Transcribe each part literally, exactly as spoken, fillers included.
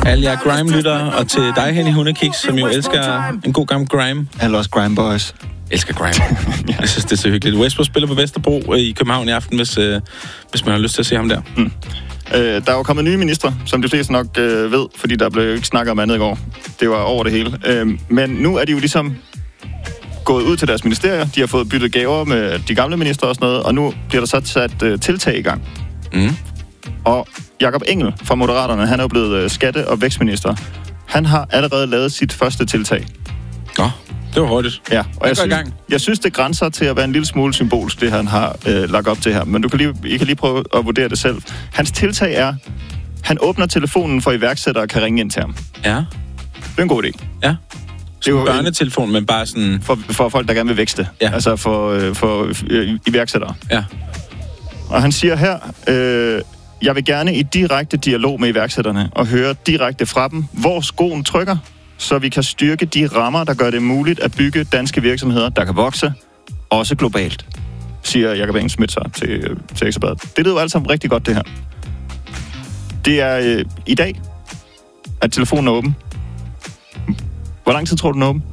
alle jer grime-lyttere, og til dig, Henny Hundekiks, som jo elsker en god gammel grime. Alle os grime boys. Elsker grime. Ja. Jeg synes, det er så hyggeligt. Westbrook spiller på Vesterbro i København i aften, hvis, øh, hvis man har lyst til at se ham der. Mm. Øh, der er jo kommet nye ministre, som de fleste nok øh, ved, fordi der blev ikke snakket om andet i går. Det var over det hele. Øh, men nu er de jo ligesom gået ud til deres ministerier. De har fået byttet gaver med de gamle ministre og sådan noget, og nu bliver der så sat øh, tiltag i gang. Mm. Og Jakob Engel fra Moderaterne, han er jo blevet øh, skatte- og vækstminister. Han har allerede lavet sit første tiltag. Nå, det var hurtigt. Ja, og jeg synes, jeg synes, det grænser til at være en lille smule symbolsk, det han har øh, lagt op til her. Men du kan lige, I kan lige prøve at vurdere det selv. Hans tiltag er, han åbner telefonen for iværksættere og kan ringe ind til ham. Ja. Det er en god idé. Ja. Det er jo børnetelefon, men bare sådan... For, for folk, der gerne vil vækste. Ja. Altså for, øh, for øh, iværksættere. Ja. Og han siger her, øh, jeg vil gerne i direkte dialog med iværksætterne og høre direkte fra dem, hvor skoen trykker, så vi kan styrke de rammer, der gør det muligt at bygge danske virksomheder, der kan vokse, også globalt, siger Jakob Engel Schmidt til, til Ekstrabladet. Det lyder jo alt sammen rigtig godt, det her. Det er øh, i dag, at telefonen er åben. Hvor lang tid tror du, den er åben?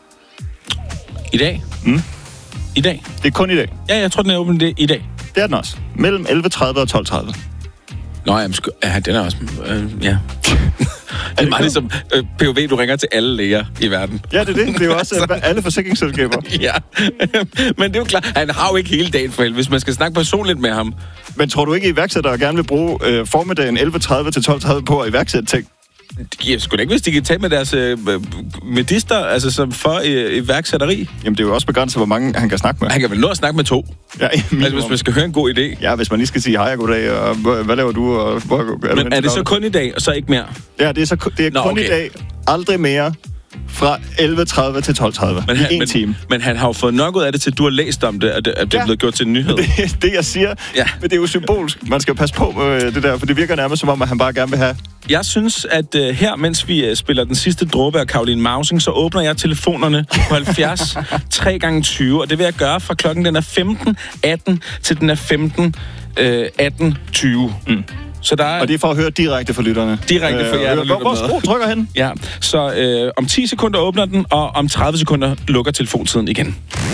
I dag? Mm. I dag? Det er kun i dag. Ja, jeg tror, den er åben i dag. Det er den også. Mellem elleve tredive og tolv tredive. Nå, jamen, sku... ja, den er også... Øh, ja. Det er meget ligesom øh, P O V, du ringer til alle læger i verden. Ja, det er det. Det er jo også øh, alle forsikringsselskaber. Ja, men det er jo klart, han har jo ikke hele dagen for helvede, hvis man skal snakke personligt med ham. Men tror du ikke, at iværksættere gerne vil bruge øh, formiddagen elleve tredive til tolv tredive på at iværksætte ting? Ja, sgu da ikke, hvis de kan tage med deres øh, medister, altså som for øh, iværksætteri. Jamen, det er jo også begrænset, hvor mange han kan snakke med. Han kan vel nå at snakke med to. Ja, altså, hvis man skal høre en god idé. Ja, hvis man lige skal sige hej og goddag, og hvad laver du, og hvor er Men er det så kun i dag, og så ikke mere? Ja, det er, så, det er Nå, kun okay. i dag. Aldrig mere. Fra elleve tredive til tolv tredive. Men han, en men, time. Men han har jo fået nok ud af det til, du har læst om det, at det, at det ja. er blevet gjort til en nyhed. Det, det jeg siger, ja. Men det er jo symbolsk. Man skal passe på med det der, for det virker nærmest som om, at han bare gerne vil have... Jeg synes, at uh, her, mens vi uh, spiller den sidste dråbe af Caroline Mausing, så åbner jeg telefonerne på halvfjerds tre gange tyve, og det vil jeg gøre fra klokken den er femten atten til den er femten atten tyve. Mm. Så der er, og det er for at høre direkte for lytterne. Direkte for jer, der lytter med. Hvor sko trykker hen? Ja, så øh, om ti sekunder åbner den, og om tredive sekunder lukker telefontiden igen.